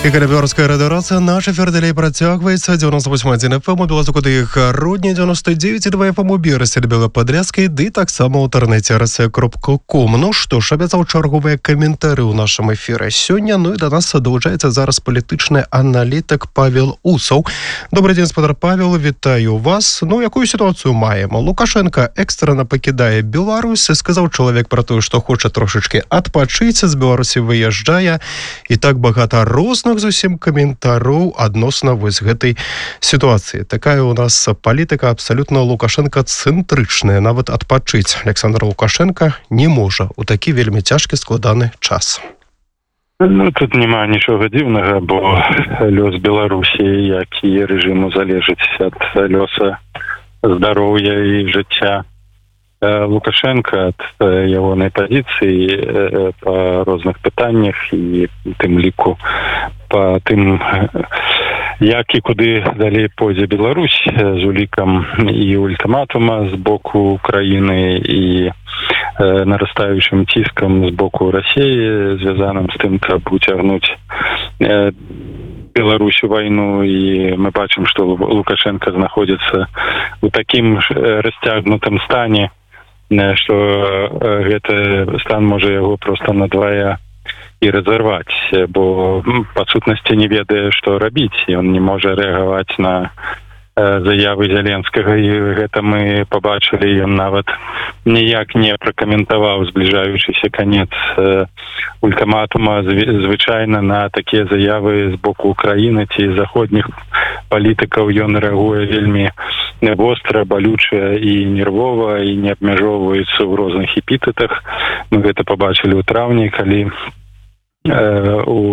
І Каліберська радіорація, наш ефір далі протягується. 98.1 FM у Білозокудих Рудні, 99.2 FM у Бірсі, Білоподрязькій, ди так само у інтернеті rsa.com. Ну що ж, обіцяв чергові коментарі у нашому ефірі сьогодні. Ну і до нас долучається зараз політичний аналітик Павел Усов. Добрий день, господар Павел, вітаю вас. Ну, яку ситуацію маємо? Лукашенко екстрено покидає Білорусь. Сказав чоловік про те, що хоче трошечки відпочити, з Білорусі виїжджає. І так багато розних зусім каментараў адносна вось гэтай сітуацыі. Такая у нас палітыка абсалютна лукашэнка-цэнтрычная. Нават адпачыць Александр Лукашенко не можа у такі вельмі цяжкі складаны час. Ну, тут няма нічога дзіўнага, бо лёс Беларусі, як і рэжыму, залежыць ад лёса здароўя і жыцця Лукашенко, ад ягонай пазіцыі па розных пытаннях і тым ліку па тым, як і куды далей пойдзе Беларусь з улікам і ультыматума з боку Украіны і нарастаючым ціскам з боку Расіі, звязаным з тым, каб уцягнуць Беларусь у вайну, і мы бачым, што Лукашенко знаходзіцца ў такім расцягнутым стане, што гэты стан можа яго проста надвая і разарваць, бо па сутнасці не ведае, што рабіць, і ён не можа рэагаваць на заявы Зеленскага, і гэта мы пабачылі, ён нават ніяк не пракаментаваў збліжаючыся канец ультыматума. Звычайна на такія заявы з боку Украіны ці заходніх палітыкаў ён рэагуе вельмі востра, балюча і нервова, і не абмяжоўваецца ў розных эпітэтах. Мы гэта пабачылі ў траўні, калі у